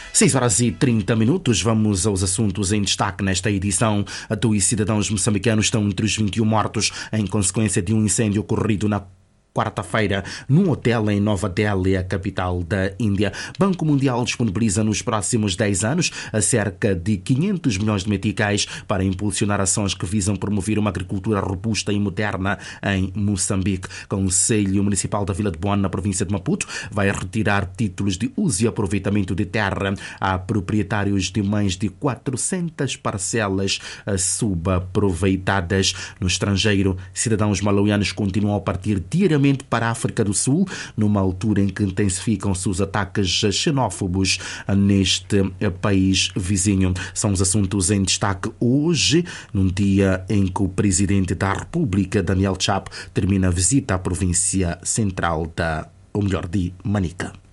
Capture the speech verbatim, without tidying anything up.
seis horas e trinta minutos, vamos aos assuntos em destaque nesta edição. Dois cidadãos moçambicanos estão entre os vinte e um mortos em consequência de um incêndio ocorrido na quarta-feira, num hotel em Nova Delhi, a capital da Índia. Banco Mundial disponibiliza nos próximos dez anos a cerca de quinhentos milhões de meticais para impulsionar ações que visam promover uma agricultura robusta e moderna em Moçambique. Conselho Municipal da Vila de Boane, na província de Maputo, vai retirar títulos de uso e aproveitamento de terra a proprietários de mais de quatrocentas parcelas subaproveitadas. No estrangeiro, cidadãos malauianos continuam a partir diariamente para a África do Sul, numa altura em que intensificam-se os ataques xenófobos neste país vizinho. São os assuntos em destaque hoje, num dia em que o Presidente da República, Daniel Chapo, termina a visita à província central da, ou melhor, de Manica.